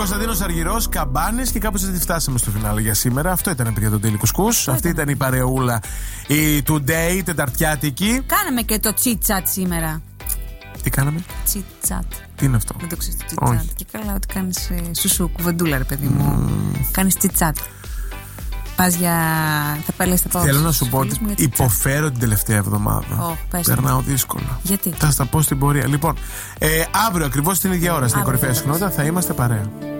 Κωνσταντίνος Αργυρός, Καμπάνες και κάπως έτσι φτάσαμε στο φινάλε για σήμερα. Αυτό ήταν παιδιά το Daily Κουσκούς. Αυτή ήταν η παρεούλα, η Today, τεταρτιάτικη. Κάναμε και το chit-chat σήμερα. Τι κάναμε? Chit-chat. Τι είναι αυτό? Δεν το ξέρεις το chit-chat. Και καλά ότι κάνεις σουσού, κουβεντούλα ρε παιδί μου. Κάνεις chit-chat. Πας για... θα πέλες τα πάω. Θέλω να σου πω ότι υποφέρω την τελευταία εβδομάδα. Περνάω δύσκολα. Γιατί? Θα στα πω στην πορεία. Λοιπόν, αύριο ακριβώς την ίδια ώρα στην κορυφαία συχνότητα θα είμαστε παρέα.